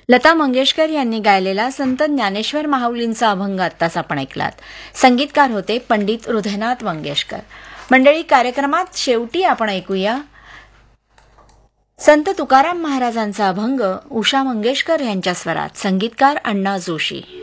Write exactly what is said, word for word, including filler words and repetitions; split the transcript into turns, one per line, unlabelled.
लता मंगेशकर यांनी गायलेला संत ज्ञानेश्वर माऊलींचा अभंग आत्ताच आपण ऐकलात. संगीतकार होते पंडित हृदयनाथ मंगेशकर. मंडळी, कार्यक्रमात शेवटी आपण ऐकूया संत तुकाराम महाराजांचा अभंग उषा मंगेशकर यांच्या स्वरात. संगीतकार अण्णा जोशी.